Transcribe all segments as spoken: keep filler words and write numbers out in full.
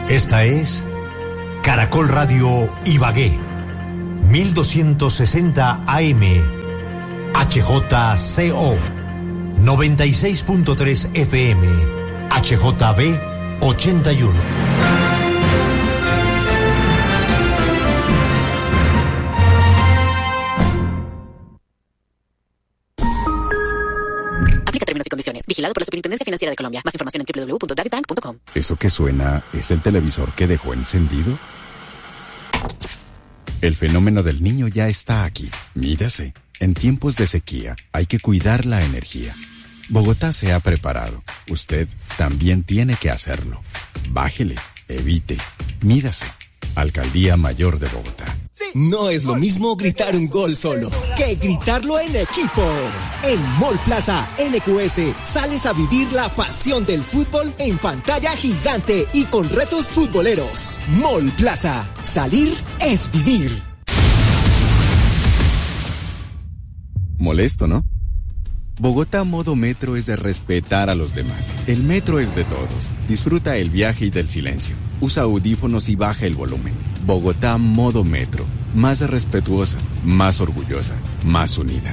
Esta es Caracol Radio Ibagué, mil doscientos sesenta A M, H J C O, noventa y seis punto tres F M, H J B ochenta y uno. Aplica términos y condiciones. Vigilado por la Superintendencia Financiera de Colombia. Más información en doble u doble u doble u punto davibank punto com. ¿Eso que suena es el televisor que dejó encendido? El fenómeno del niño ya está aquí. Mídase. En tiempos de sequía hay que cuidar la energía. Bogotá se ha preparado. Usted también tiene que hacerlo. Bájele, evite, mídase. Alcaldía Mayor de Bogotá. No es lo mismo gritar un gol solo que gritarlo en equipo. En Mall Plaza N Q S sales a vivir la pasión del fútbol en pantalla gigante y con retos futboleros. Mall Plaza. Salir es vivir. Molesto, ¿no? Bogotá Modo Metro es de respetar a los demás. El metro es de todos. Disfruta el viaje y del silencio. Usa audífonos y baja el volumen. Bogotá Modo Metro. Más respetuosa, más orgullosa, más unida.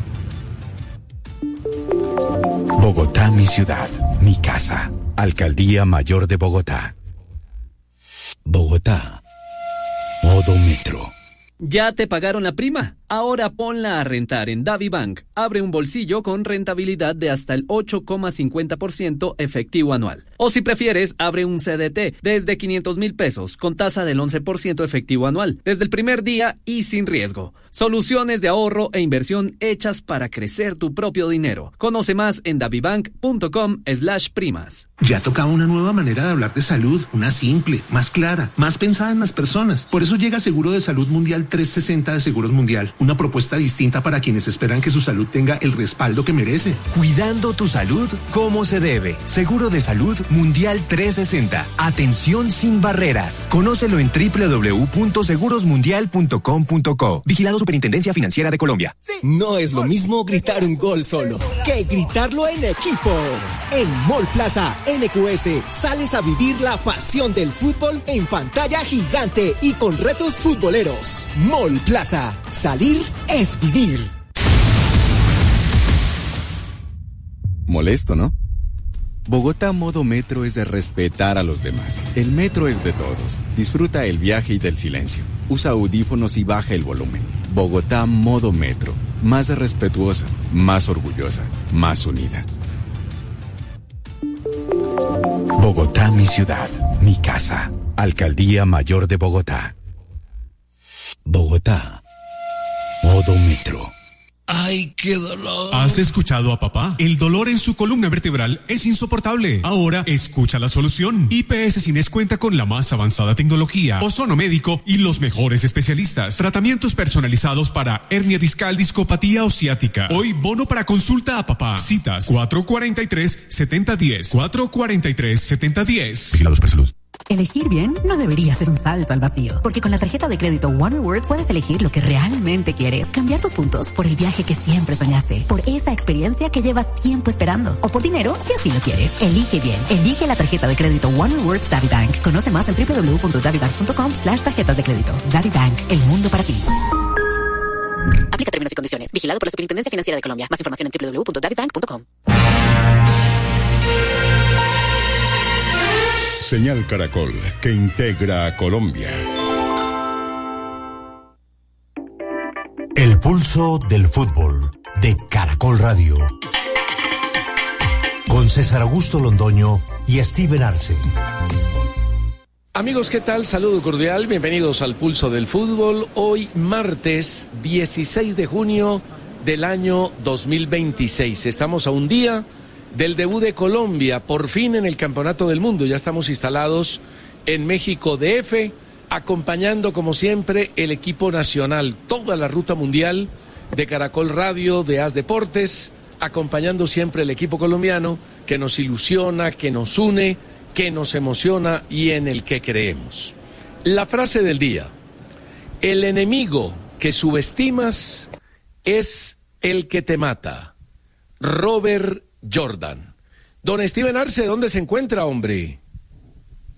Bogotá, mi ciudad, mi casa. Alcaldía Mayor de Bogotá. Bogotá. Modo Metro. ¿Ya te pagaron la prima? Ahora ponla a rentar en DaviBank. Abre un bolsillo con rentabilidad de hasta el ocho coma cincuenta por ciento efectivo anual. O si prefieres, abre un C D T desde quinientos mil pesos con tasa del once por ciento efectivo anual, desde el primer día y sin riesgo. Soluciones de ahorro e inversión hechas para crecer tu propio dinero. Conoce más en davibank.com slash primas. Ya tocaba una nueva manera de hablar de salud, una simple, más clara, más pensada en las personas. Por eso llega Seguro de Salud Mundial trescientos sesenta de Seguros Mundial, una propuesta distinta para quienes esperan que su salud tenga el respaldo que merece. Cuidando tu salud como se debe. Seguro de Salud Mundial trescientos sesenta. Atención sin barreras. Conócelo en doble u doble u doble u punto seguros mundial punto com punto co. Vigilado Superintendencia Financiera de Colombia. No es lo mismo gritar un gol solo que gritarlo en equipo. En Mall Plaza N Q S sales a vivir la pasión del fútbol en pantalla gigante y con retos futboleros. Mall Plaza. Salir es vivir. Molesto, ¿no? Bogotá Modo Metro es de respetar a los demás. El metro es de todos. Disfruta el viaje y del silencio. Usa audífonos y baja el volumen. Bogotá Modo Metro. Más respetuosa, más orgullosa, más unida. Bogotá, mi ciudad, mi casa. Alcaldía Mayor de Bogotá. Bogotá. Modo Metro. ¡Ay, qué dolor! ¿Has escuchado a papá? El dolor en su columna vertebral es insoportable. Ahora escucha la solución. I P S Cines cuenta con la más avanzada tecnología, ozono médico y los mejores especialistas. Tratamientos personalizados para hernia discal, discopatía o ciática. Hoy bono para consulta a papá. Citas cuatro cuarenta y tres, setenta diez. cuatro cuarenta y tres, setenta diez. Vigilados por salud. Elegir bien no debería ser un salto al vacío, porque con la tarjeta de crédito One Rewards puedes elegir lo que realmente quieres, cambiar tus puntos por el viaje que siempre soñaste, por esa experiencia que llevas tiempo esperando, o por dinero si así lo quieres. Elige bien, elige la tarjeta de crédito One Rewards DaviBank. Conoce más en doble u doble u doble u punto davibank punto com slash tarjetas de crédito. DaviBank, el mundo para ti. Aplica términos y condiciones. Vigilado por la Superintendencia Financiera de Colombia. Más información en doble u doble u doble u punto davibank punto com. Señal Caracol, que integra a Colombia. El pulso del fútbol de Caracol Radio. Con César Augusto Londoño y Steven Arce. Amigos, ¿qué tal? Saludo cordial, bienvenidos al Pulso del Fútbol. Hoy martes dieciséis de junio del año dos mil veintiséis. Estamos a un día del debut de Colombia, por fin en el Campeonato del Mundo. Ya estamos instalados en México D F, acompañando como siempre el equipo nacional, toda la ruta mundial de Caracol Radio, de As Deportes, acompañando siempre el equipo colombiano que nos ilusiona, que nos une, que nos emociona y en el que creemos. La frase del día: el enemigo que subestimas es el que te mata. Robert Jordan. Don Steven Arce, ¿dónde se encuentra, hombre?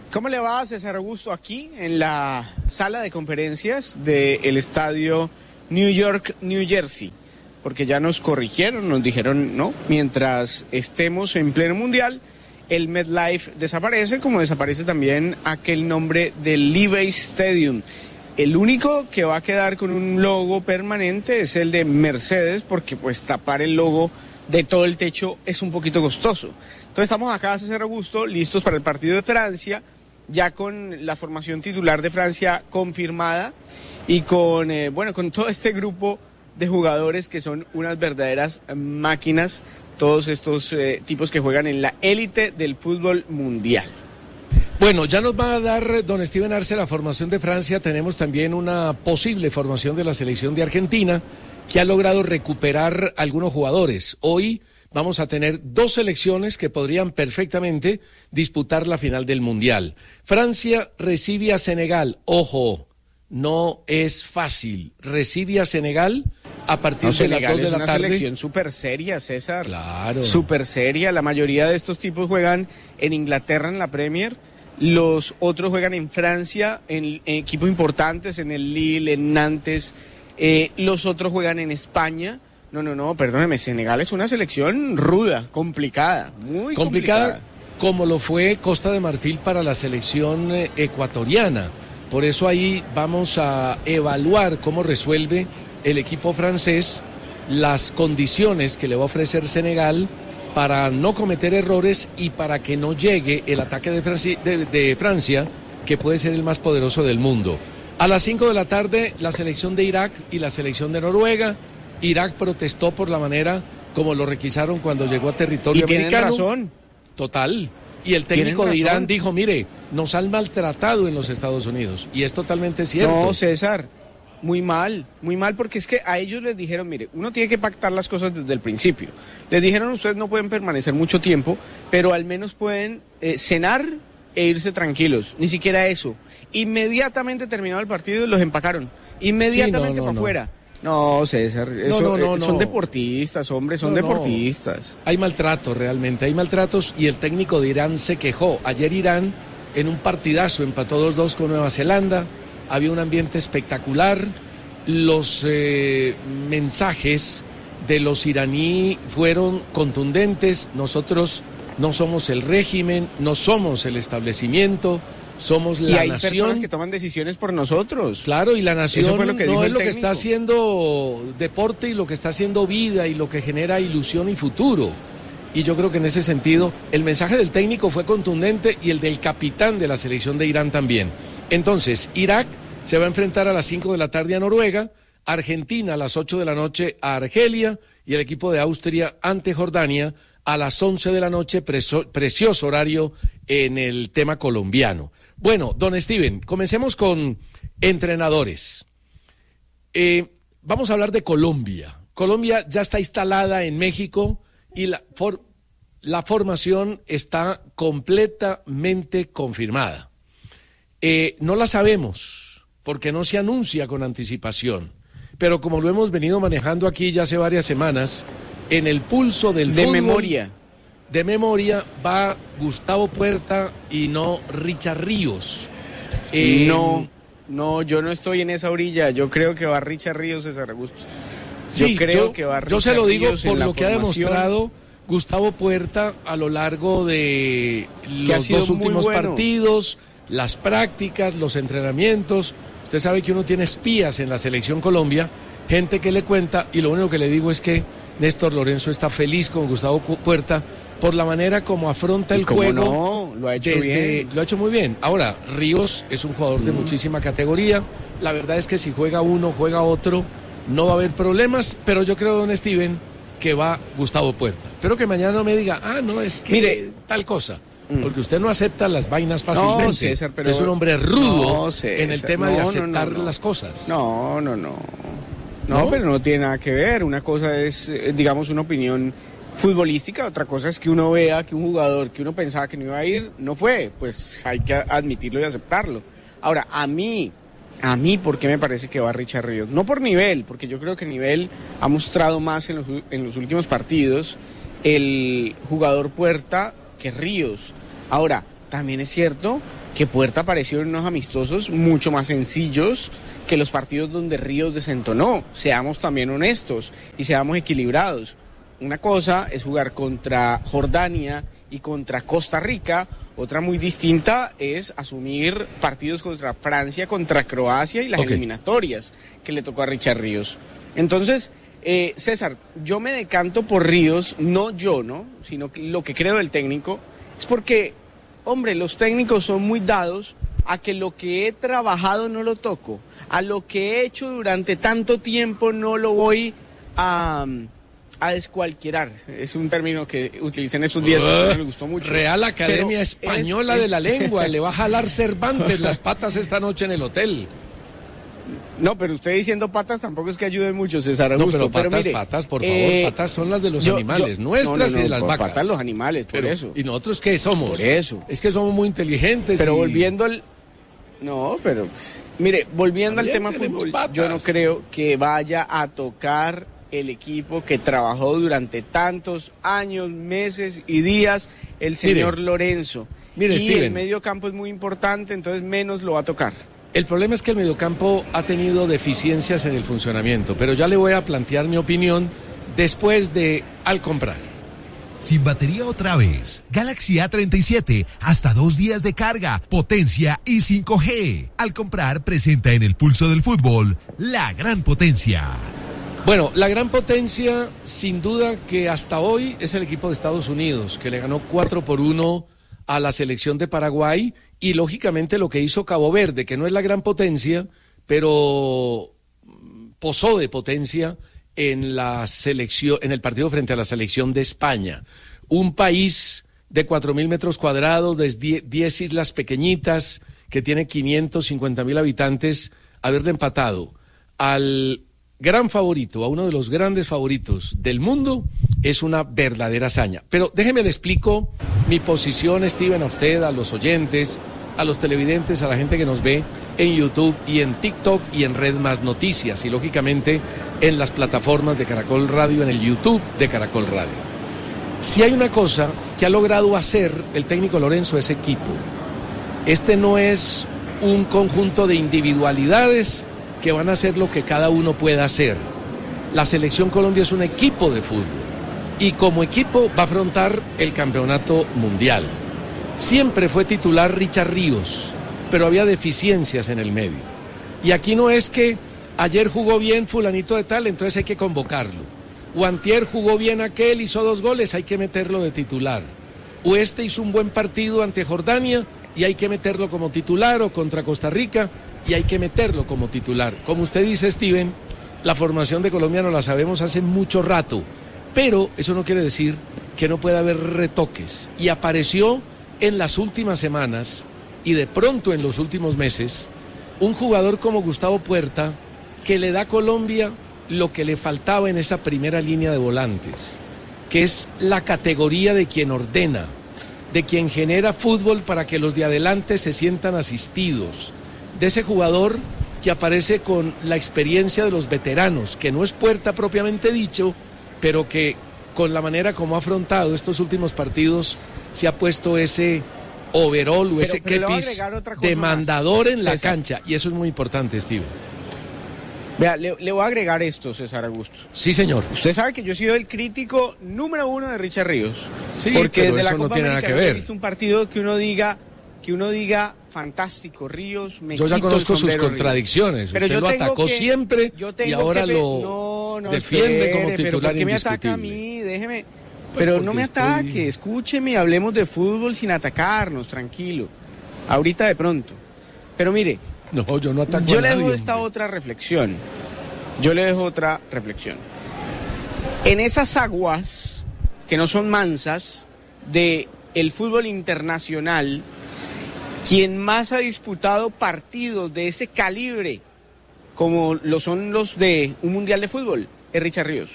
¿Cómo le va, César Augusto? Aquí en la sala de conferencias del estadio New York, New Jersey, porque ya nos corrigieron, nos dijeron, no, mientras estemos en pleno mundial, el MetLife desaparece, como desaparece también aquel nombre del Levi's Stadium. El único que va a quedar con un logo permanente es el de Mercedes, porque pues tapar el logo de todo el techo es un poquito costoso. Entonces estamos acá, César Augusto, listos para el partido de Francia, ya con la formación titular de Francia confirmada y con, eh, bueno, con todo este grupo de jugadores que son unas verdaderas máquinas, todos estos eh, tipos que juegan en la élite del fútbol mundial. Bueno, ya nos va a dar don Steven Arce la formación de Francia. Tenemos también una posible formación de la selección de Argentina, que ha logrado recuperar algunos jugadores. Hoy vamos a tener dos selecciones que podrían perfectamente disputar la final del Mundial. Francia recibe a Senegal. Ojo, no es fácil. Recibe a Senegal a partir no, de las dos de la tarde. Es una selección súper seria, César. Claro. Súper seria. La mayoría de estos tipos juegan en Inglaterra en la Premier. Los otros juegan en Francia, en, en equipos importantes, en el Lille, en Nantes. Eh, los otros juegan en España. No, no, no, perdóneme, Senegal es una selección ruda, complicada, muy complicada. Complicada, como lo fue Costa de Marfil para la selección eh, ecuatoriana. Por eso ahí vamos a evaluar cómo resuelve el equipo francés las condiciones que le va a ofrecer Senegal para no cometer errores y para que no llegue el ataque de Francia, de, de Francia, que puede ser el más poderoso del mundo. A las cinco de la tarde, la selección de Irak y la selección de Noruega. Irak protestó por la manera como lo requisaron cuando llegó a territorio y americano. Tienen razón. Total. Y el técnico de Irán dijo, mire, nos han maltratado en los Estados Unidos. Y es totalmente cierto. No, César, muy mal, muy mal, porque es que a ellos les dijeron, mire, uno tiene que pactar las cosas desde el principio. Les dijeron, ustedes no pueden permanecer mucho tiempo, pero al menos pueden eh, cenar e irse tranquilos. Ni siquiera eso. Inmediatamente terminado el partido, los empacaron. Inmediatamente sí, no, no, para no. afuera. No, César, eso, no, no, no, son no. deportistas, hombre, son no, deportistas. No. Hay maltratos realmente, hay maltratos y el técnico de Irán se quejó. Ayer Irán en un partidazo empató dos dos con Nueva Zelanda, había un ambiente espectacular, los eh, mensajes de los iraní fueron contundentes, nosotros no somos el régimen, no somos el establecimiento, somos la y hay nación. Personas que toman decisiones por nosotros. Claro, y la nación Eso fue lo que no dijo es el lo técnico. que está haciendo deporte y lo que está haciendo vida y lo que genera ilusión y futuro. Y yo creo que en ese sentido el mensaje del técnico fue contundente y el del capitán de la selección de Irán también. Entonces, Irak se va a enfrentar a las cinco de la tarde a Noruega, Argentina a las ocho de la noche a Argelia y el equipo de Austria ante Jordania a las once de la noche, preso, precioso horario en el tema colombiano. Bueno, don Steven, comencemos con entrenadores. Eh, vamos a hablar de Colombia. Colombia ya está instalada en México y la, for, la formación está completamente confirmada. Eh, no la sabemos porque no se anuncia con anticipación, pero como lo hemos venido manejando aquí ya hace varias semanas, en el pulso del de fútbol, memoria. De memoria va Gustavo Puerta y no Richard Ríos. Eh, no, no, yo no estoy en esa orilla. Yo creo que va Richard Ríos, César Augusto. Yo sí, creo yo, que va Richard Yo se lo digo Ríos por lo que formación. ha demostrado Gustavo Puerta a lo largo de los dos últimos bueno. partidos, las prácticas, los entrenamientos. Usted sabe que uno tiene espías en la Selección Colombia, gente que le cuenta, y lo único que le digo es que Néstor Lorenzo está feliz con Gustavo Puerta por la manera como afronta el juego. No, lo ha hecho desde, bien. Lo ha hecho muy bien. Ahora, Ríos es un jugador de mm. muchísima categoría. La verdad es que si juega uno, juega otro, no va a haber problemas, pero yo creo, don Steven, que va Gustavo Puerta. Espero que mañana no me diga, ah, no, es que Mire, tal cosa. Porque usted no acepta las vainas fácilmente. No, César, pero... Usted es un hombre rudo no, César, en el tema no, de aceptar no, no, no. las cosas. No, no, no. No, ¿No? Pero no tiene nada que ver. Una cosa es, digamos, una opinión futbolística, otra cosa es que uno vea que un jugador que uno pensaba que no iba a ir, no fue. Pues hay que admitirlo y aceptarlo. Ahora, a mí, a mí, ¿por qué me parece que va Richard Ríos? No por nivel, porque yo creo que nivel ha mostrado más en los, en los últimos partidos el jugador Puerta que Ríos. Ahora, también es cierto que Puerta apareció en unos amistosos mucho más sencillos que los partidos donde Ríos desentonó. Seamos también honestos y seamos equilibrados. Una cosa es jugar contra Jordania y contra Costa Rica, otra muy distinta es asumir partidos contra Francia, contra Croacia y las okay. eliminatorias que le tocó a Richard Ríos. Entonces, eh, César, yo me decanto por Ríos, no yo, ¿no? Sino que lo que creo del técnico es porque, hombre, los técnicos son muy dados a que lo que he trabajado no lo toco, a lo que he hecho durante tanto tiempo no lo voy a... a descualquierar, es un término que utilicé en estos días, uh, que me gustó mucho. Real Academia Pero Española es, es... de la Lengua, le va a jalar Cervantes las patas esta noche en el hotel. No, pero usted diciendo patas tampoco es que ayude mucho, César Augusto. No, pero patas, pero mire, patas, por favor, eh, patas son las de los yo, animales, yo, nuestras no, no, no, y de las por vacas. Patas los animales, por pero, eso. ¿Y nosotros qué somos? Por eso. Es que somos muy inteligentes. Pero y... volviendo al... No, pero, pues, mire, volviendo También al tema fútbol, patas. Yo no creo que vaya a tocar el equipo que trabajó durante tantos años, meses y días, el señor mire, Lorenzo. Mire, y Steven, el mediocampo es muy importante, entonces menos lo va a tocar. El problema es que el mediocampo ha tenido deficiencias en el funcionamiento, pero ya le voy a plantear mi opinión después de Al Comprar. Sin batería otra vez. Galaxy A treinta y siete, hasta dos días de carga, potencia y cinco G. Al Comprar presenta en el pulso del fútbol la gran potencia. Bueno, la gran potencia, sin duda que hasta hoy es el equipo de Estados Unidos, que le ganó cuatro por uno a la selección de Paraguay, y lógicamente lo que hizo Cabo Verde, que no es la gran potencia, pero posó de potencia en la selección, en el partido frente a la selección de España. Un país de cuatro mil metros cuadrados, de diez islas pequeñitas, que tiene quinientos cincuenta mil habitantes, haberle empatado al gran favorito, a uno de los grandes favoritos del mundo, es una verdadera hazaña. Pero déjeme le explico mi posición, Steven, a usted, a los oyentes, a los televidentes, a la gente que nos ve en YouTube y en TikTok y en Red Más Noticias, y lógicamente en las plataformas de Caracol Radio, en el YouTube de Caracol Radio. Si hay una cosa que ha logrado hacer el técnico Lorenzo es equipo. Este no es un conjunto de individualidades que van a hacer lo que cada uno pueda hacer. La selección Colombia es un equipo de fútbol y como equipo va a afrontar el campeonato mundial. Siempre fue titular Richard Ríos, pero había deficiencias en el medio. Y aquí no es que ayer jugó bien fulanito de tal, entonces hay que convocarlo. O antier jugó bien aquel, hizo dos goles, hay que meterlo de titular. O este hizo un buen partido ante Jordania y hay que meterlo como titular, o contra Costa Rica y hay que meterlo como titular. Como usted dice, Steven, la formación de Colombia no la sabemos hace mucho rato, pero eso no quiere decir que no pueda haber retoques. Y apareció en las últimas semanas y de pronto en los últimos meses un jugador como Gustavo Puerta, que le da a Colombia lo que le faltaba en esa primera línea de volantes, que es la categoría de quien ordena, de quien genera fútbol para que los de adelante se sientan asistidos, de ese jugador que aparece con la experiencia de los veteranos, que no es Puerta propiamente dicho, pero que con la manera como ha afrontado estos últimos partidos se ha puesto ese overall o ese kepis demandador en la César. Cancha, y eso es muy importante, Steven. Vea, le, le voy a agregar esto, César Augusto. Sí, señor. Usted sabe que yo he sido el crítico número uno de Richard Ríos. Sí, porque pero desde eso la no tiene nada que no ver. He visto un partido que uno diga, que uno diga fantástico, Ríos, me Yo ya quito conozco el sus Ríos. Contradicciones. Pero Usted yo lo tengo atacó que, siempre yo tengo y ahora que, lo no, no, defiende espere, como titular pero ¿por qué me indiscutible? ataca a mí? Déjeme. Pues pero no me estoy... ataque, escúcheme y hablemos de fútbol sin atacarnos, tranquilo. Ahorita de pronto. Pero mire, no, yo no ataco yo a le nadie, dejo esta hombre. otra reflexión. Yo le dejo otra reflexión. En esas aguas que no son mansas de el fútbol internacional, quien más ha disputado partidos de ese calibre, como lo son los de un mundial de fútbol, es Richard Ríos.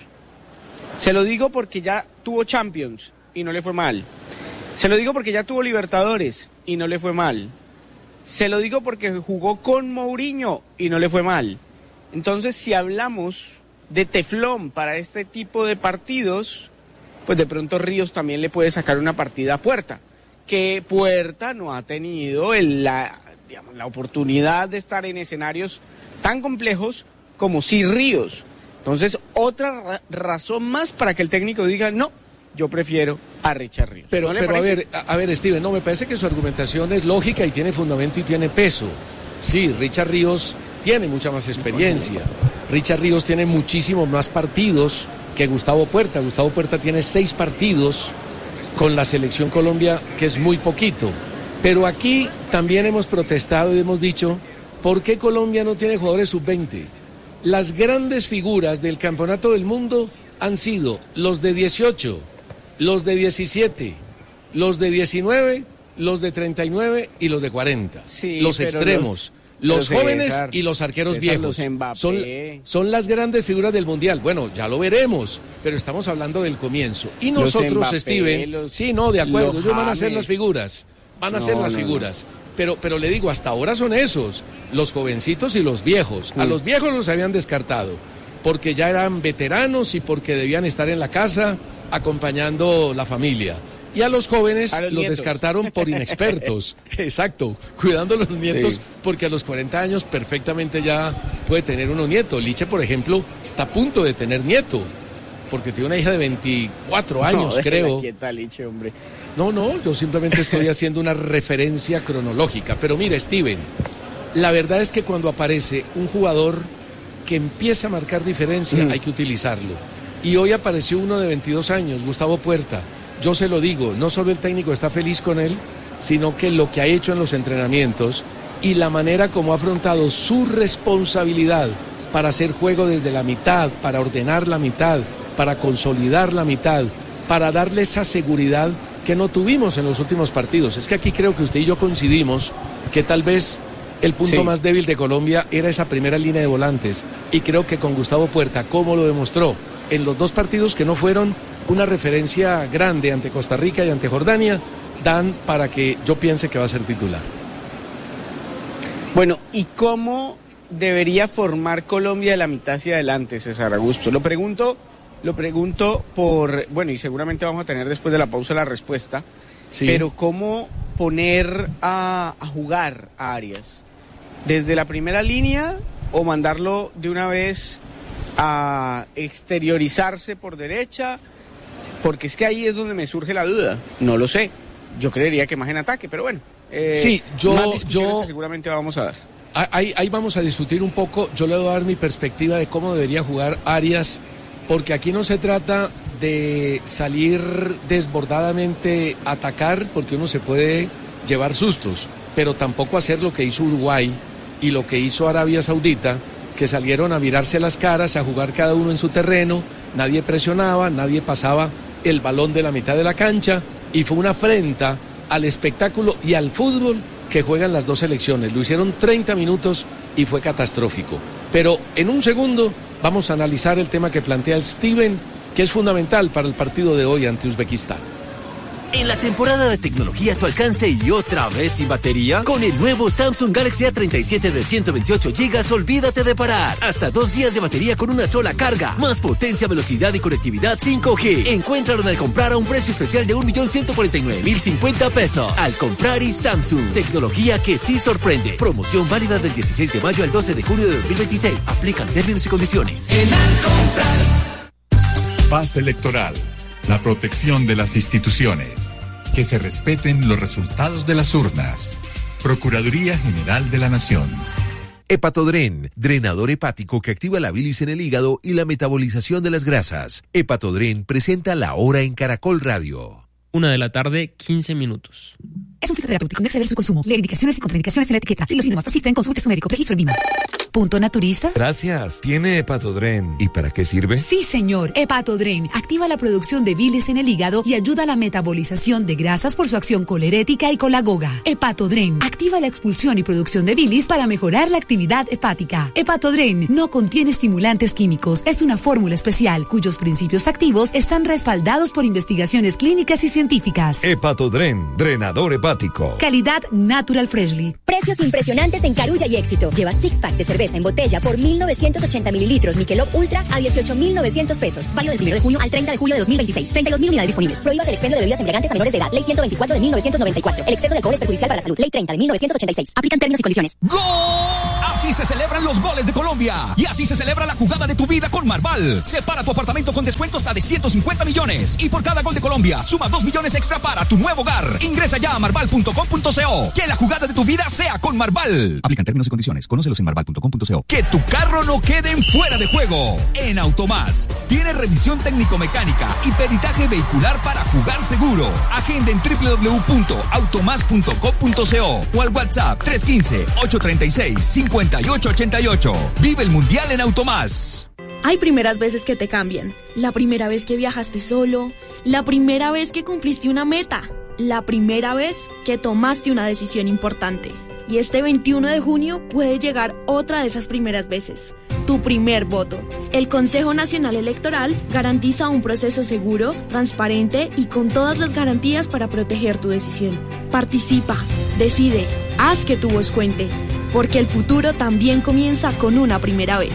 Se lo digo porque ya tuvo Champions y no le fue mal. Se lo digo porque ya tuvo Libertadores y no le fue mal. Se lo digo porque jugó con Mourinho y no le fue mal. Entonces, si hablamos de teflón para este tipo de partidos, pues de pronto Ríos también le puede sacar una partida a Puerta, que Puerta no ha tenido el, la, digamos, la oportunidad de estar en escenarios tan complejos como sí Ríos. Entonces, otra ra- razón más para que el técnico diga, no, yo prefiero a Richard Ríos. Pero, ¿No pero a parece? ver, a, a ver, Steven, no, me parece que su argumentación es lógica y tiene fundamento y tiene peso. Sí, Richard Ríos tiene mucha más experiencia. Richard Ríos tiene muchísimos más partidos que Gustavo Puerta. Gustavo Puerta tiene seis partidos con la Selección Colombia, que es muy poquito. Pero aquí también hemos protestado y hemos dicho, ¿por qué Colombia no tiene jugadores sub veinte? Las grandes figuras del Campeonato del Mundo han sido los de dieciocho, los de diecisiete, los de diecinueve, los de treinta y nueve y los de cuarenta. Sí, los pero extremos, los- los, pero jóvenes César, y los arqueros César, viejos. los Mbappé. Son, son las grandes figuras del Mundial. Bueno, ya lo veremos, pero estamos hablando del comienzo. Y Los nosotros, Mbappé, Steven, los- sí, no, de acuerdo, los ellos van a ser James. las figuras, van a No, ser las no, no. figuras. Pero, pero le digo, hasta ahora son esos, los jovencitos y los viejos. A Mm. los viejos los habían descartado, porque ya eran veteranos y porque debían estar en la casa acompañando la familia. Y a los jóvenes A los los nietos. descartaron por inexpertos. Exacto, cuidando a los nietos, Sí. porque a los cuarenta años perfectamente ya puede tener uno nieto. Liche, por ejemplo, está a punto de tener nieto, porque tiene una hija de veinticuatro años, No, déjela creo. quieta, Liche, hombre. No, no, yo simplemente estoy haciendo una referencia cronológica. Pero mira, Steven, la verdad es que cuando aparece un jugador que empieza a marcar diferencia, Mm. hay que utilizarlo. Y hoy apareció uno de veintidós años, Gustavo Puerta. Yo se lo digo, no solo el técnico está feliz con él, sino que lo que ha hecho en los entrenamientos y la manera como ha afrontado su responsabilidad para hacer juego desde la mitad, para ordenar la mitad, para consolidar la mitad, para darle esa seguridad que no tuvimos en los últimos partidos. Es que aquí creo que usted y yo coincidimos que tal vez el punto Sí. más débil de Colombia era esa primera línea de volantes. Y creo que con Gustavo Puerta, como lo demostró en los dos partidos que no fueron una referencia grande ante Costa Rica y ante Jordania, dan para que yo piense que va a ser titular. Bueno, ¿y cómo debería formar Colombia de la mitad hacia adelante, César Augusto? Lo pregunto, lo pregunto por, bueno, y seguramente vamos a tener después de la pausa la respuesta, Sí. pero ¿cómo poner a, a jugar a Arias? ¿Desde la primera línea o mandarlo de una vez a exteriorizarse por derecha? Porque es que ahí es donde me surge la duda. No lo sé. Yo creería que más en ataque, pero bueno. eh, Sí, yo- más discusiones yo- que seguramente vamos a dar. Ahí, ahí vamos a discutir un poco, yo le voy a dar mi perspectiva de cómo debería jugar Arias, porque aquí no se trata de salir desbordadamente a atacar, porque uno se puede llevar sustos, pero tampoco hacer lo que hizo Uruguay y lo que hizo Arabia Saudita, que salieron a mirarse las caras, a jugar cada uno en su terreno, nadie presionaba, nadie pasaba el balón de la mitad de la cancha, y fue una afrenta al espectáculo y al fútbol que juegan las dos selecciones. Lo hicieron treinta minutos y fue catastrófico. Pero en un segundo vamos a analizar el tema que plantea Steven, que es fundamental para el partido de hoy ante Uzbekistán. En la temporada de tecnología a tu alcance y otra vez sin batería, con el nuevo Samsung Galaxy A treinta y siete de ciento veintiocho gigas, olvídate de parar. Hasta dos días de batería con una sola carga. Más potencia, velocidad y conectividad cinco G. Encuéntralo al comprar a un precio especial de un millón ciento cuarenta y nueve mil cincuenta pesos. Al comprar y Samsung. Tecnología que sí sorprende. Promoción válida del dieciséis de mayo al doce de junio de dos mil veintiséis. Aplican términos y condiciones. En Al comprar. Paz electoral. La protección de las instituciones. Que se respeten los resultados de las urnas. Procuraduría General de la Nación. Hepatodren, drenador hepático que activa la bilis en el hígado y la metabolización de las grasas. Hepatodren presenta La Hora en Caracol Radio. Una de la tarde, quince minutos. Es un fitoterapéutico, no exceder su consumo. Lee indicaciones y contraindicaciones en la etiqueta. Si los síntomas persisten, consulte a su médico. Registro en Vima. ¿Punto naturista? Gracias. ¿Tiene Hepatodren? ¿Y para qué sirve? Sí, señor. Hepatodren activa la producción de bilis en el hígado y ayuda a la metabolización de grasas por su acción colerética y colagoga. Hepatodren activa la expulsión y producción de bilis para mejorar la actividad hepática. Hepatodren no contiene estimulantes químicos. Es una fórmula especial cuyos principios activos están respaldados por investigaciones clínicas y científicas. Hepatodren, drenador hepático. Calidad Natural Freshly. Precios impresionantes en Carulla y Éxito. Lleva six pack de cerveza cerveza en botella por mil novecientos ochenta mililitros Michelob Ultra a dieciocho mil novecientos pesos. Válido del primero de junio al treinta de julio de dos mil veintiséis. treinta y dos mil unidades disponibles. Prohíbas el expendio de bebidas embriagantes a menores de edad. Ley ciento veinticuatro de mil novecientos noventa y cuatro. El exceso de alcohol es perjudicial para la salud. Ley treinta de mil novecientos ochenta y seis. Aplican términos y condiciones. ¡Gol! Así se celebran los goles de Colombia. Y así se celebra la jugada de tu vida con Marval. Separa tu apartamento con descuento hasta de ciento cincuenta millones. Y por cada gol de Colombia, suma dos millones extra para tu nuevo hogar. Ingresa ya a marval punto com punto co. Que la jugada de tu vida sea con Marval. Aplican términos y condiciones. Conócelos en marval punto com punto co. Que tu carro no quede en fuera de juego. En Automás. Tiene revisión técnico-mecánica y peritaje vehicular para jugar seguro. Agenda en doble u doble u doble u punto automás punto com punto co o al WhatsApp tres uno cinco, ocho tres seis, cinco ocho ocho ocho. Vive el Mundial en Automás. Hay primeras veces que te cambian. La primera vez que viajaste solo. La primera vez que cumpliste una meta. La primera vez que tomaste una decisión importante. Y este veintiuno de junio puede llegar otra de esas primeras veces. Tu primer voto. El Consejo Nacional Electoral garantiza un proceso seguro, transparente y con todas las garantías para proteger tu decisión. Participa, decide, haz que tu voz cuente, porque el futuro también comienza con una primera vez.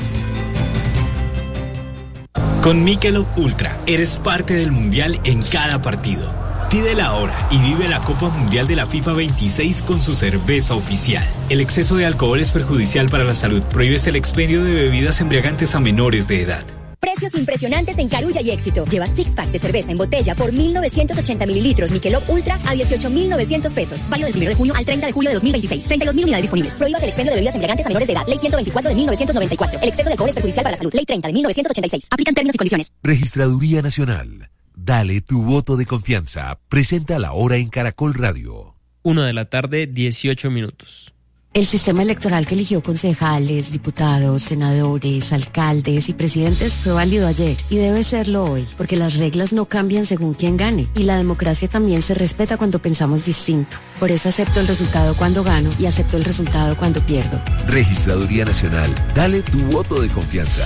Con Michelob Ultra eres parte del Mundial en cada partido. Pídela ahora y vive la Copa Mundial de la FIFA veintiséis con su cerveza oficial. El exceso de alcohol es perjudicial para la salud. Prohíbes el expendio de bebidas embriagantes a menores de edad. Precios impresionantes en Carulla y Éxito. Lleva six pack de cerveza en botella por mil novecientos ochenta mililitros Michelob Ultra a dieciocho mil novecientos pesos. Válido del primero de junio al treinta de julio de dos mil veintiséis. treinta y dos mil unidades disponibles. Prohíbas el expendio de bebidas embriagantes a menores de edad. Ley ciento veinticuatro de mil novecientos noventa y cuatro. El exceso de alcohol es perjudicial para la salud. Ley treinta de mil novecientos ochenta y seis. Aplican términos y condiciones. Registraduría Nacional. Dale tu voto de confianza. Presenta la hora en Caracol Radio. Una de la tarde, dieciocho minutos. El sistema electoral que eligió concejales, diputados, senadores, alcaldes y presidentes fue válido ayer y debe serlo hoy, porque las reglas no cambian según quien gane y la democracia también se respeta cuando pensamos distinto. Por eso acepto el resultado cuando gano y acepto el resultado cuando pierdo. Registraduría Nacional. Dale tu voto de confianza.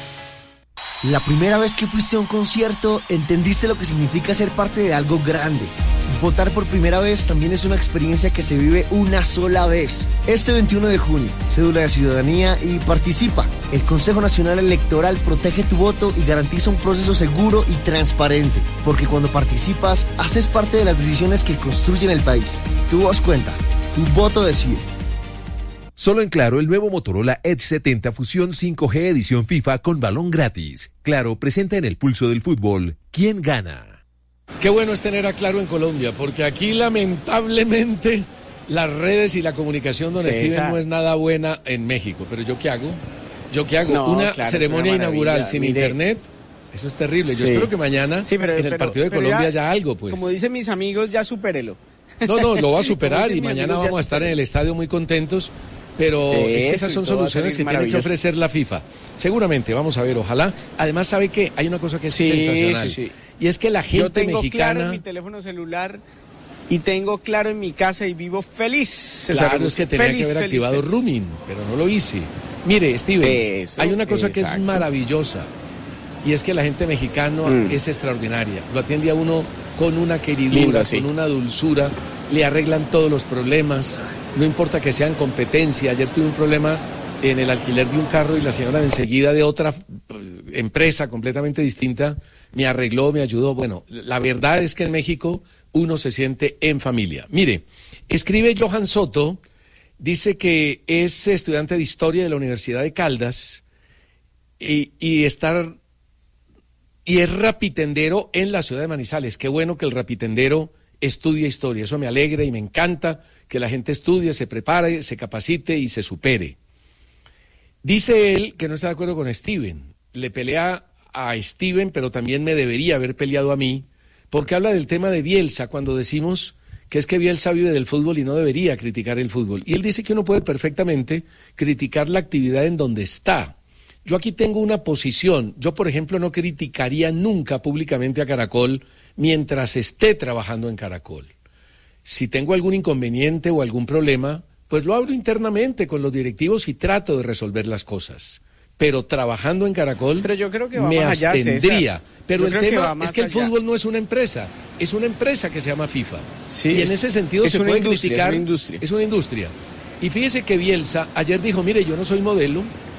La primera vez que fuiste a un concierto, entendiste lo que significa ser parte de algo grande. Votar por primera vez también es una experiencia que se vive una sola vez. Este veintiuno de junio, cédula de ciudadanía y participa. El Consejo Nacional Electoral protege tu voto y garantiza un proceso seguro y transparente. Porque cuando participas, haces parte de las decisiones que construyen el país. Tu voz cuenta, tu voto decide. Solo en Claro, el nuevo Motorola Edge setenta Fusión cinco G edición FIFA con balón gratis. Claro presenta en el pulso del fútbol, ¿quién gana? Qué bueno es tener a Claro en Colombia, porque aquí lamentablemente las redes y la comunicación, don sí, Steven, esa... no es nada buena en México. Pero ¿yo qué hago? ¿Yo qué hago? No, una claro, ceremonia una inaugural sin Mire... internet, eso es terrible. Yo sí. espero que mañana sí, pero, en el pero, partido de Colombia ya, haya algo, pues. Como dicen mis amigos, ya supérelo. No, no, lo va a superar y mañana vamos a estar supérelo. en el estadio muy contentos. Pero Eso, es que esas son soluciones que tiene que ofrecer la FIFA. Seguramente, vamos a ver, ojalá. Además, ¿sabe qué? Hay una cosa que es sí, sensacional. Sí, sí. Y es que la gente Yo tengo mexicana... Claro en mi teléfono celular y tengo Claro en mi casa y vivo feliz. Claro, es que tenía feliz, que haber feliz, activado feliz. rooming, pero no lo hice. Mire, Steven, Eso, hay una cosa exacto. que es maravillosa. Y es que la gente mexicana mm. es extraordinaria. Lo atiende a uno con una queridura, Lindo, sí. con una dulzura. Le arreglan todos los problemas. No importa que sean competencia. Ayer tuve un problema en el alquiler de un carro y la señora de enseguida de otra empresa completamente distinta me arregló, me ayudó. Bueno, la verdad es que en México uno se siente en familia. Mire, escribe Johan Soto, dice que es estudiante de Historia de la Universidad de Caldas y, y, estar, y es rapitendero en la ciudad de Manizales. Qué bueno que el rapitendero estudia historia, eso me alegra y me encanta que la gente estudie, se prepare, se capacite y se supere. Dice él que no está de acuerdo con Steven, le pelea a Steven, pero también me debería haber peleado a mí, porque habla del tema de Bielsa, cuando decimos que es que Bielsa vive del fútbol y no debería criticar el fútbol. Y él dice que uno puede perfectamente criticar la actividad en donde está. Yo aquí tengo una posición, yo por ejemplo no criticaría nunca públicamente a Caracol mientras esté trabajando en Caracol. Si tengo algún inconveniente o algún problema, pues lo hablo internamente con los directivos y trato de resolver las cosas. Pero trabajando en Caracol, pero yo creo que va me más abstendría. Allá, pero yo el tema que es que el allá. fútbol no es una empresa, es una empresa que se llama FIFA. Sí, y es, en ese sentido se puede criticar. Es una industria. Es una industria. Y fíjese que Bielsa ayer dijo, mire, yo no soy modelo,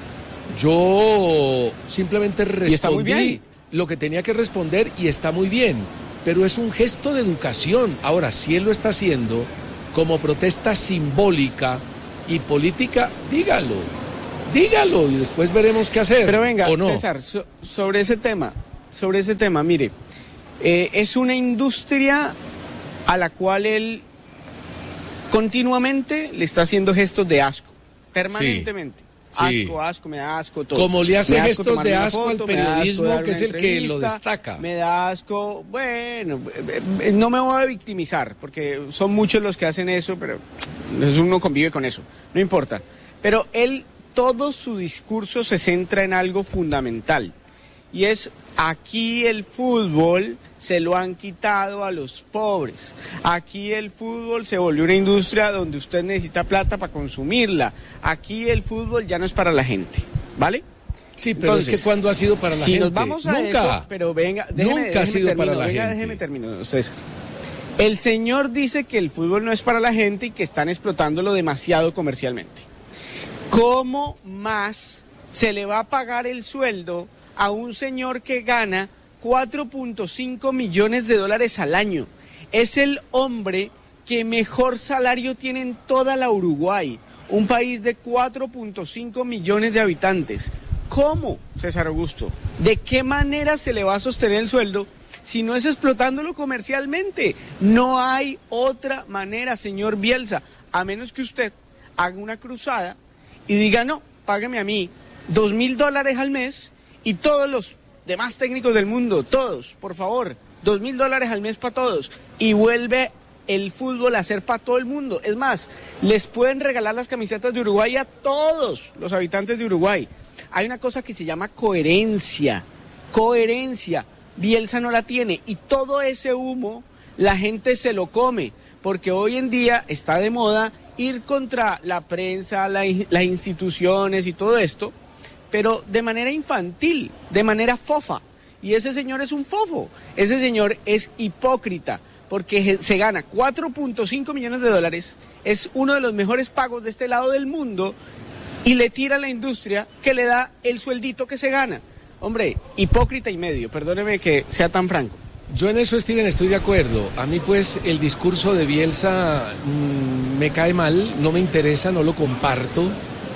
yo simplemente respondí lo que tenía que responder y está muy bien, pero es un gesto de educación. Ahora, si él lo está haciendo como protesta simbólica y política, dígalo, dígalo y después veremos qué hacer. Pero venga, ¿o no? César, so, sobre ese tema, sobre ese tema, mire, eh, es una industria a la cual él continuamente le está haciendo gestos de asco, permanentemente. Sí, asco, sí. asco, me da asco todo. Como le hace gestos de asco foto, al periodismo, asco que es el que lo destaca. Me da asco, bueno, no me voy a victimizar, porque son muchos los que hacen eso, pero uno convive con eso, no importa. Pero él, todo su discurso se centra en algo fundamental, y es aquí el fútbol se lo han quitado a los pobres. Aquí el fútbol se volvió una industria donde usted necesita plata para consumirla. Aquí el fútbol ya no es para la gente, ¿vale? Sí, pero Entonces, es que cuando ha sido para la si gente. Si nos vamos a nunca, eso, pero venga, déjeme, nunca déjeme ha sido termino, para la venga, gente. Déjeme termino, César. El señor dice que el fútbol no es para la gente y que están explotándolo demasiado comercialmente. ¿Cómo más se le va a pagar el sueldo a un señor que gana cuatro punto cinco millones de dólares al año? Es el hombre que mejor salario tiene en toda la Uruguay, un país de cuatro punto cinco millones de habitantes. ¿Cómo, César Augusto? ¿De qué manera se le va a sostener el sueldo si no es explotándolo comercialmente? No hay otra manera, señor Bielsa, a menos que usted haga una cruzada y diga, no, págame a mí dos mil dólares al mes y todos los demás técnicos del mundo, todos, por favor, dos mil dólares al mes para todos, y vuelve el fútbol a ser para todo el mundo. Es más, les pueden regalar las camisetas de Uruguay a todos los habitantes de Uruguay. Hay una cosa que se llama coherencia, coherencia. Bielsa no la tiene, y todo ese humo la gente se lo come, porque hoy en día está de moda ir contra la prensa, la, las instituciones y todo esto, pero de manera infantil, de manera fofa. Y ese señor es un fofo, ese señor es hipócrita, porque se gana cuatro punto cinco millones de dólares, es uno de los mejores pagos de este lado del mundo, y le tira a la industria que le da el sueldito que se gana. Hombre, hipócrita y medio, perdóneme que sea tan franco. Yo en eso, Steven, estoy de acuerdo. A mí, pues, el discurso de Bielsa mmm, me cae mal, no me interesa, no lo comparto.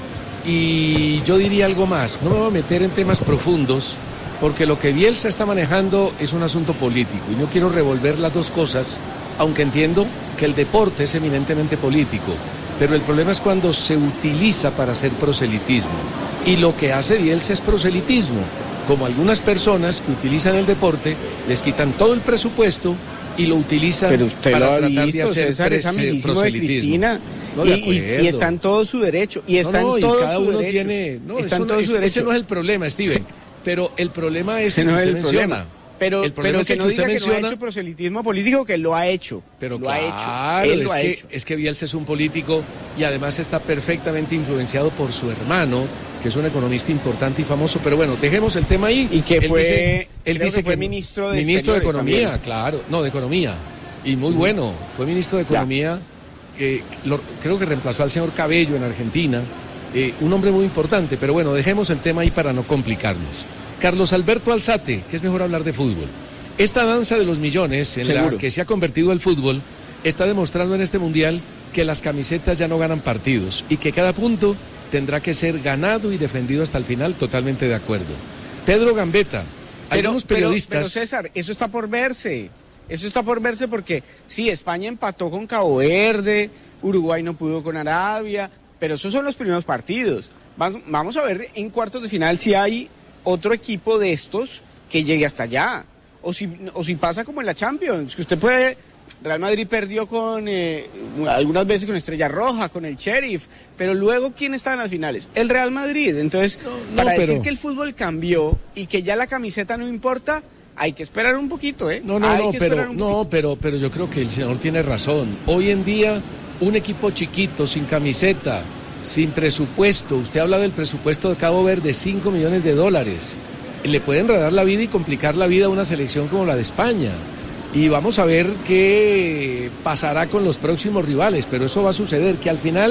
Y yo diría algo más, no me voy a meter en temas profundos, porque lo que Bielsa está manejando es un asunto político, y no quiero revolver las dos cosas, aunque entiendo que el deporte es eminentemente político, pero el problema es cuando se utiliza para hacer proselitismo, y lo que hace Bielsa es proselitismo, como algunas personas que utilizan el deporte, les quitan todo el presupuesto y lo utilizan pero usted para lo ha tratar visto, de hacer César, es amiguísimo proselitismo. De Cristina. No, de y, y, y está en todo su derecho. Y está no, no, en todo y cada su uno derecho. Tiene, no, está eso en todo no, su ese, derecho. ese no es el problema, Steven. Pero el problema es ese el no que es usted el menciona. problema. Pero, el problema pero es que, que no usted diga menciona, que no ha hecho proselitismo político, que lo ha hecho. Pero lo claro, ha hecho. Él es, lo ha que, hecho. es que Bielsa es un político y además está perfectamente influenciado por su hermano, que es un economista importante y famoso. Pero bueno, dejemos el tema ahí. Y que él fue, dice, él creo dice que fue que ministro de ministro de Economía, también. claro. No, de Economía. Y muy bueno, fue ministro de Economía. Eh, lo, creo que reemplazó al señor Cabello en Argentina. Eh, un hombre muy importante, pero bueno, dejemos el tema ahí para no complicarnos. Carlos Alberto Alzate, que es mejor hablar de fútbol. Esta danza de los millones en Seguro. la que se ha convertido el fútbol está demostrando en este mundial que las camisetas ya no ganan partidos y que cada punto tendrá que ser ganado y defendido hasta el final, totalmente de acuerdo. Pedro Gambetta, pero, algunos periodistas... Pero, pero César, eso está por verse, eso está por verse porque sí, España empató con Cabo Verde, Uruguay no pudo con Arabia, pero esos son los primeros partidos. Vamos, vamos a ver en cuartos de final si hay otro equipo de estos que llegue hasta allá. O si, o si pasa como en la Champions, que usted puede... Real Madrid perdió con eh, algunas veces con Estrella Roja, con el Sheriff, pero luego ¿quién estaba en las finales? El Real Madrid. Entonces, no, no, para pero... decir que el fútbol cambió y que ya la camiseta no importa, hay que esperar un poquito, ¿eh? No, no, hay no, que pero, un no pero, pero yo creo que el señor tiene razón. Hoy en día, un equipo chiquito, sin camiseta, sin presupuesto, usted habla del presupuesto de Cabo Verde, cinco millones de dólares, le puede enredar la vida y complicar la vida a una selección como la de España. Y vamos a ver qué pasará con los próximos rivales, pero eso va a suceder, que al final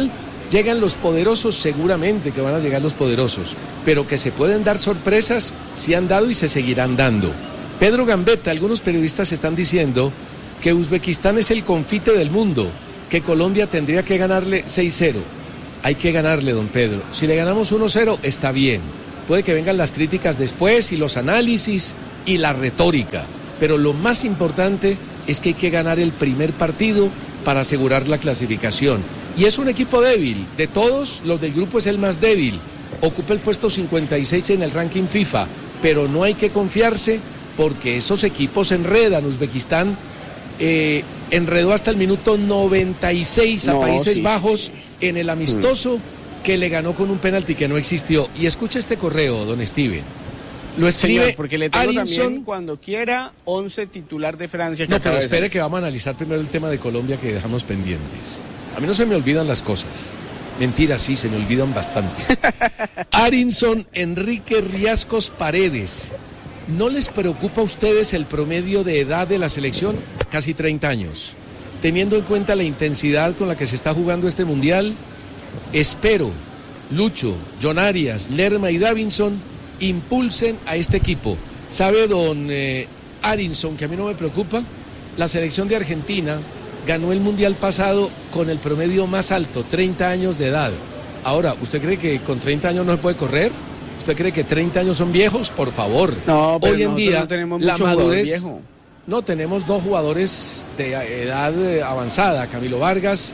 Llegan los poderosos, seguramente que van a llegar los poderosos, pero que se pueden dar sorpresas, se han dado y se seguirán dando. Pedro Gambetta, algunos periodistas están diciendo que Uzbekistán es el confite del mundo, que Colombia tendría que ganarle seis cero. Hay que ganarle, don Pedro. Si le ganamos uno cero, está bien. Puede que vengan las críticas después y los análisis y la retórica, pero lo más importante es que hay que ganar el primer partido para asegurar la clasificación. Y es un equipo débil, de todos los del grupo es el más débil, ocupa el puesto cincuenta y seis en el ranking FIFA, pero no hay que confiarse porque esos equipos enredan. Uzbekistán eh, enredó hasta el minuto noventa y seis a No, Países sí, Bajos sí, sí. en el amistoso que le ganó con un penalti que no existió. Y escucha este correo, don Steven. Lo escribe Señor, porque le tengo Arinson. también, cuando quiera, once titular de Francia. Que No, acaba pero de espere salir. que vamos a analizar primero el tema de Colombia que dejamos pendientes. A mí no se me olvidan las cosas. Mentira, sí, se me olvidan bastante. Arinson Enrique Riascos Paredes. ¿No les preocupa a ustedes el promedio de edad de la selección? Casi treinta años. Teniendo en cuenta la intensidad con la que se está jugando este mundial, espero, Lucho, John Arias, Lerma y Davinson impulsen a este equipo. ¿Sabe, don eh, Arinson, que a mí no me preocupa? La selección de Argentina ganó el mundial pasado con el promedio más alto, treinta años de edad. Ahora, ¿usted cree que con treinta años no se puede correr? ¿Usted cree que treinta años son viejos? Por favor. No, pero hoy en nosotros día no tenemos la mucho jugador madurez. viejo. No, tenemos dos jugadores de edad eh, avanzada, Camilo Vargas,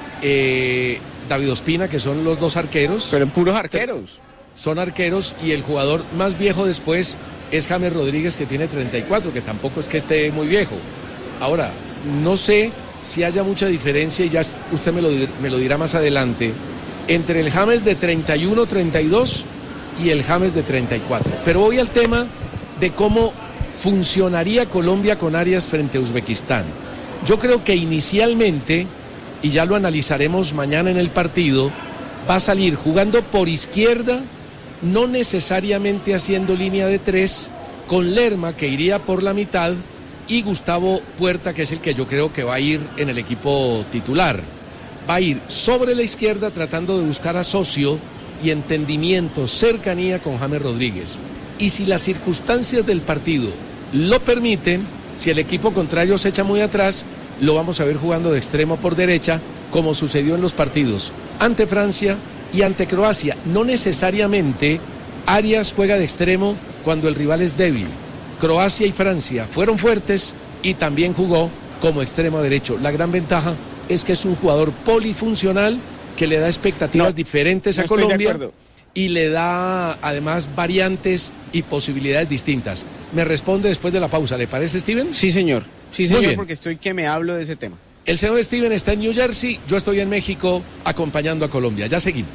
eh, David Ospina, que son los dos arqueros. Pero puros arqueros. Son arqueros y el jugador más viejo después es James Rodríguez, que tiene treinta y cuatro, que tampoco es que esté muy viejo. Ahora, no sé si haya mucha diferencia, y ya usted me lo, me lo dirá más adelante, entre el James de treinta y uno, treinta y dos y el James de treinta y cuatro. Pero voy al tema de cómo funcionaría Colombia con Arias frente a Uzbekistán. Yo creo que inicialmente, y ya lo analizaremos mañana en el partido, va a salir jugando por izquierda, no necesariamente haciendo línea de tres, con Lerma, que iría por la mitad, y Gustavo Puerta, que es el que yo creo que va a ir en el equipo titular. Va a ir sobre la izquierda tratando de buscar asocio y entendimiento, cercanía con James Rodríguez. Y si las circunstancias del partido lo permiten, si el equipo contrario se echa muy atrás, lo vamos a ver jugando de extremo por derecha, como sucedió en los partidos ante Francia y ante Croacia. No necesariamente Arias juega de extremo cuando el rival es débil. Croacia y Francia fueron fuertes y también jugó como extremo derecho. La gran ventaja es que es un jugador polifuncional que le da expectativas No, diferentes a no estoy de Colombia acuerdo. y le da además variantes y posibilidades distintas. Me responde después de la pausa, ¿le parece, Steven? Sí, señor. Sí, Muy señor, bien. porque estoy que me hablo de ese tema. El señor Steven está en New Jersey, yo estoy en México acompañando a Colombia. Ya seguimos.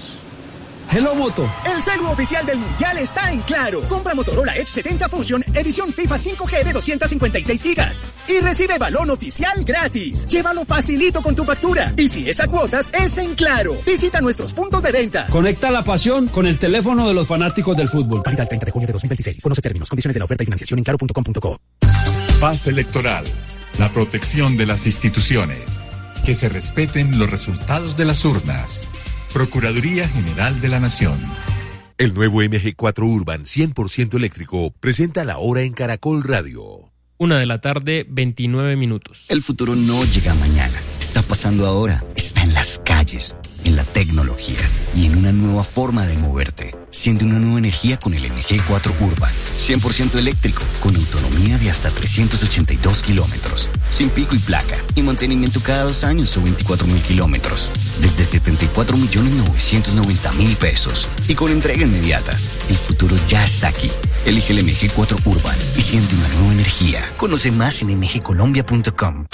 Hello Moto, el celu oficial del Mundial está en Claro. Compra Motorola Edge setenta Fusion, edición FIFA cinco G de doscientos cincuenta y seis gigas. Y recibe balón oficial gratis. Llévalo facilito con tu factura. Y si es a cuotas, es en Claro. Visita nuestros puntos de venta. Conecta la pasión con el teléfono de los fanáticos del fútbol. Válida el treinta de junio de dos mil veintiséis. Conoce términos, condiciones de la oferta y financiación en claro punto com punto co. Paz electoral. La protección de las instituciones. Que se respeten los resultados de las urnas. Procuraduría General de la Nación. El nuevo M G cuatro Urban cien por ciento eléctrico presenta la hora en Caracol Radio. Una de la tarde, veintinueve minutos. El futuro no llega mañana, está pasando ahora, está en las calles, en la tecnología y en una nueva forma de moverte. Siente una nueva energía con el M G cuatro Urban, cien por ciento eléctrico, con autonomía de hasta trescientos ochenta y dos kilómetros, sin pico y placa, y mantenimiento cada dos años o veinticuatro mil kilómetros, desde setenta y cuatro millones novecientos noventa mil pesos, y con entrega inmediata. El futuro ya está aquí. Elige el M G cuatro Urban y siente una nueva energía. Conoce más en m g colombia punto com.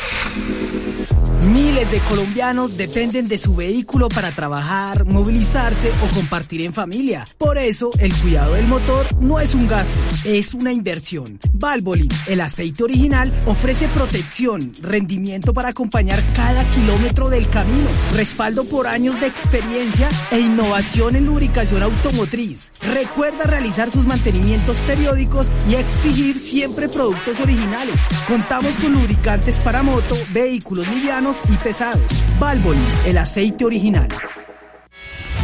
Miles de colombianos dependen de su vehículo para trabajar, movilizarse o compartir en familia. Por eso, el cuidado del motor no es un gasto, es una inversión. Valvoline, el aceite original, ofrece protección, rendimiento para acompañar cada kilómetro del camino, respaldo por años de experiencia e innovación en lubricación automotriz. Recuerda realizar sus mantenimientos periódicos y exigir siempre productos originales. Contamos con lubricantes para moto, vehículos livianos y pesados. Valvoline, el aceite original.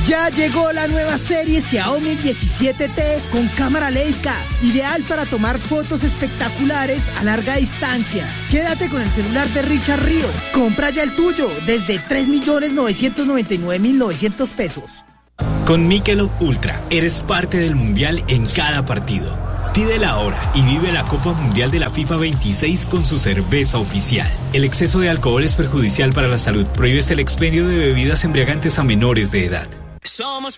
Ya llegó la nueva serie Xiaomi diecisiete T con cámara Leica, ideal para tomar fotos espectaculares a larga distancia. Quédate con el celular de Richard Ríos. Compra ya el tuyo desde tres millones novecientos noventa y nueve mil novecientos pesos. Con Michelob Ultra, eres parte del mundial en cada partido. Pídela ahora y vive la Copa Mundial de la FIFA veintiséis con su cerveza oficial. El exceso de alcohol es perjudicial para la salud. Prohíbes el expendio de bebidas embriagantes a menores de edad. Somos